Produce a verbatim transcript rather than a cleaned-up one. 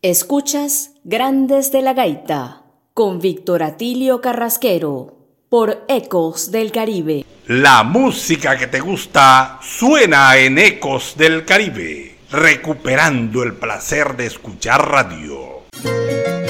Escuchas Grandes de la Gaita con Víctor Atilio Carrasquero por Ecos del Caribe. La música que te gusta suena en Ecos del Caribe, recuperando el placer de escuchar radio.